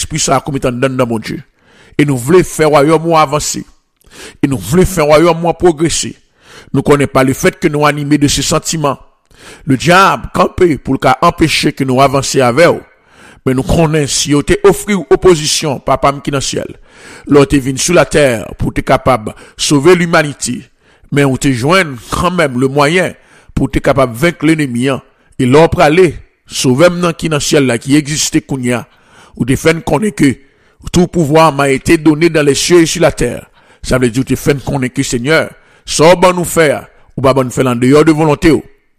esprit ça comme étant dans mon Dieu. Et nous voulons faire royaume avancer. Et nous voulons faire royaume progresser. Nous connaissons pas le fait que nous animés de ces sentiments. Le diable campé pour le cas empêcher que nous avancions avec eux. Mais nous connaissons si vous t'es offert opposition, papa qui dans le ciel. L'autre venu sur la terre pour être capable de sauver l'humanité. Mais on te joint quand même le moyen pour être capable de vaincre l'ennemi. Et l'autre aller sauver maintenant qui dans le ciel là, qui existait kounya. Ou te fait connaître que tout pouvoir m'a été donné dans les cieux et sur la terre. Ça veut dire que te fait connaître que Seigneur, ça va nous faire, ou va nous faire en dehors de volonté.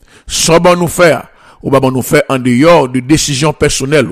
Ça va nous faire, ou va nous faire en dehors de décisions personnelles.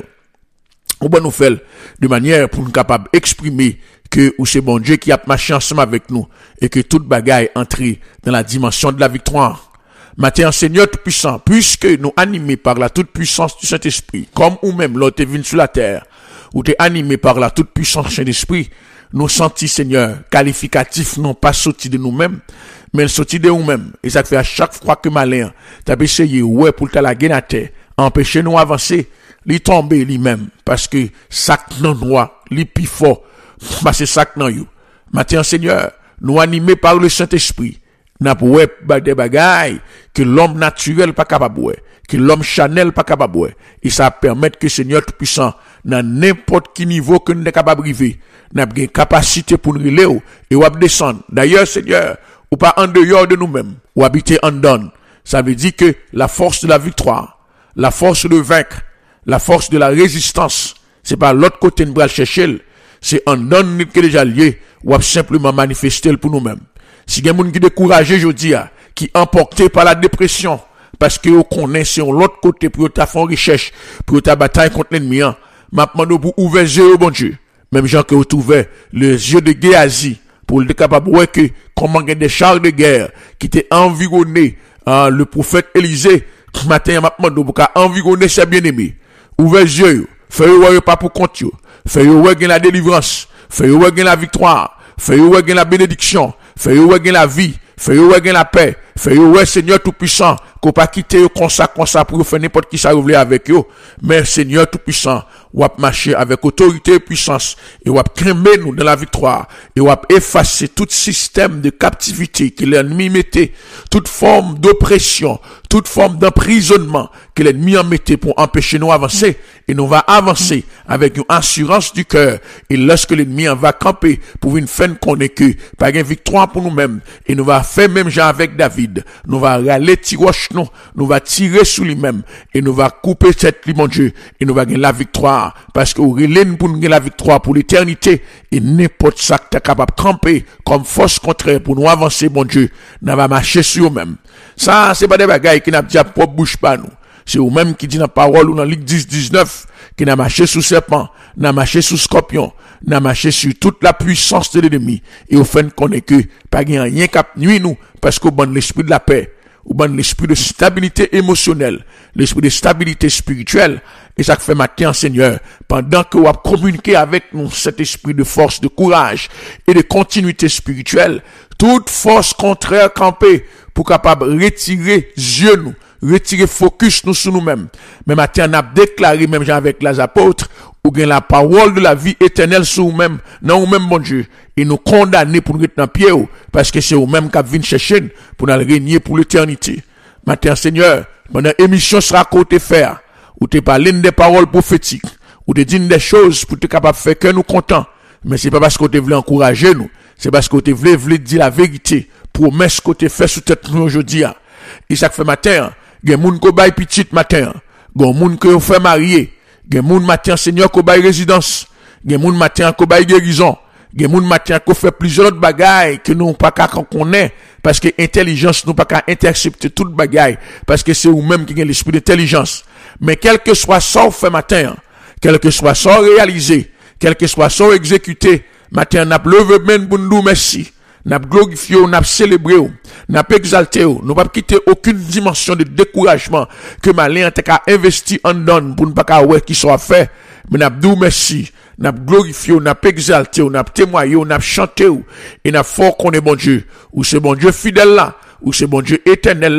Ou va nous faire de manière pour nous capable d'exprimer que c'est bon Dieu qui a marché ensemble avec nous et que toute bagaille entre dans la dimension de la victoire. Matin, Seigneur tout-puissant, puisque nous animés par la toute-puissance du Saint-Esprit, comme ou même l'autre est venu sur la terre, ou t'es animé par la toute-puissance du Saint-Esprit, nous sentons, Seigneur, qualificatifs non pas sortis de nous-mêmes, mais sortis de nous-mêmes. Et ça fait à chaque fois que malin, t'as essayé, ouais, pour te la gagner, empêcher nous avancer, li tomber lui-même, parce que sac non noir, li pi fort, parce que sac non you. Matin, Seigneur, nous animés par le Saint-Esprit, n'a pas des bagailles que l'homme naturel pas capable ouais, que l'homme chanel pas capable ouais. Et ça permet que Seigneur tout-puissant, dans n'importe quel niveau que nous sommes capables de arriver, nous avons une capacité pour nous relever et ou descendre. D'ailleurs, Seigneur, ou pas en dehors de nous-mêmes, ou habiter en dedans. Ça veut dire que la force de la victoire, la force de vaincre, la force de la résistance, c'est pas l'autre côté de bral chercher, c'est en dedans que déjà lié, ou simplement manifester pour nous-mêmes. Si il y a des gens qui découragés aujourd'hui, qui emportés par la dépression, parce que vous connaissez l'autre côté pour ta faire recherche, pour ta bataille contre l'ennemi, maintenant pour ouvrir les yeux, bon Dieu. Même gens qui ont ouvert les yeux de Géasi, pour le capable de voir que comment il y a des chars de guerre qui étaient environnés, le prophète Élisée, matin, maintenant pour environner ses bien-aimés. Ouvrez les yeux, faites pas pour compte, faites la délivrance, faites la victoire, faites la bénédiction, faites la vie, faites la paix, faites Seigneur tout-puissant, qu'on pas quitter comme ça pour faire n'importe qui ça voulait avec eux, mais Seigneur tout-puissant, ou à marcher avec autorité et puissance, et ou à crémer nous dans la victoire, et ou à effacer tout système de captivité que l'ennemi mettait, toute forme d'oppression, toute forme d'emprisonnement que l'ennemi en mettait pour empêcher nous avancer, et nous va avancer avec une assurance du cœur, et lorsque l'ennemi en va camper pour une fin qu'on est que, par une victoire pour nous-mêmes, et nous va faire même genre avec David, nous va râler tiroche nous va tirer sur lui-même, et nous va couper cette lui, mon Dieu, et nous va gagner la victoire, parce que nous relève pour nous gagner la victoire pour l'éternité, et n'importe ça que tu es capable de camper comme force contraire pour nous avancer, mon Dieu, nous va marcher sur nous-mêmes. Ça, c'est pas des bagailles qui n'a pas pour bouche pas nous. C'est vous-même qui dit dans la parole ou dans Luc 10-19, qui n'a marché sous serpent, n'a marché sous scorpion, n'a marché sur toute la puissance de l'ennemi. Et au fait qu'on est que, pas rien cap nuit nous, parce qu'au bon l'esprit de la paix, au bon l'esprit de stabilité émotionnelle, l'esprit de stabilité spirituelle, et ça fait matin, Seigneur, pendant que vous communiquez avec nous cet esprit de force, de courage et de continuité spirituelle, toute force contraire campée pour capable retirer yeux nous, retirer focus nous sur nous-mêmes. Mais matin, on a déclaré, même avec les apôtres, ou bien la parole de la vie éternelle sur nous-mêmes, non nous-mêmes, bon Dieu, et nous condamner pour nous être dans pied, parce que c'est nous-mêmes qui viennent chercher pour nous régner pour l'éternité. Matin, Seigneur, pendant l'émission sera côté faire, ou te parler des paroles prophétiques, ou te dire des choses pour te capable de faire que nous contents. Mais c'est pas parce que tu voulais encourager nous, c'est parce que tu voulais dire la vérité, promesse que tu fait sous tête nous aujourd'hui. Et ça fait matin, il y a des gens qui baillent petit matin, il y a des gens qui fait marier, il y a des gens matin, Seigneur, qui baillent résidence, il y a des gens matin qui baillent guérison, il y a des gens matin qui fait plusieurs autres bagailles que nous pas qu'à connaître, parce que intelligence nous pas qu'à intercepter toute bagaille, parce que c'est vous-même qui avez l'esprit d'intelligence. Mais quel que soit ça fait matin, quel que soit ça réalisé, quel que soit ça exécuté, matin n'a levé même pour nous merci, n'a glorifié, n'a célébré, n'a exalté, nous pas quitter aucune dimension de découragement que malin t'a investi en donne pour ne pas qu'à ouais qui soit fait, mais n'a dit merci, n'a glorifié, n'a exalté, n'a témoigné, n'a chanté, et n'a fort qu'on est bon Dieu, ou c'est bon Dieu fidèle là, ou c'est bon Dieu éternel là,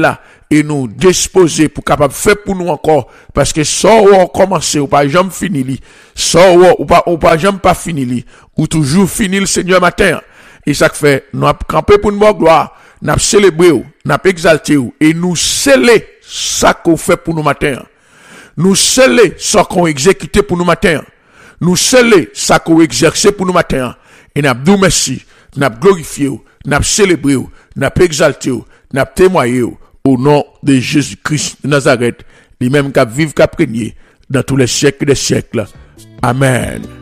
et nous disposer pour capable faire pour nous encore parce que ça on commencer ou pas jamais fini li ça ou pas jamais pas fini li ou toujours fini le Seigneur matin et ça fait nous camper pour nous gloire n'a célébrer n'a exalter et nous sceller ça qu'on fait pour nous matin nous sceller ça qu'on exécuter pour nous matin nous sceller ça qu'on exercer pour nous matin et n'a dit merci n'a glorifié n'a célébré n'a exalté n'a témoigné au nom de Jésus-Christ de Nazareth, lui-même qui vive, qui régné dans tous les siècles des siècles. Amen.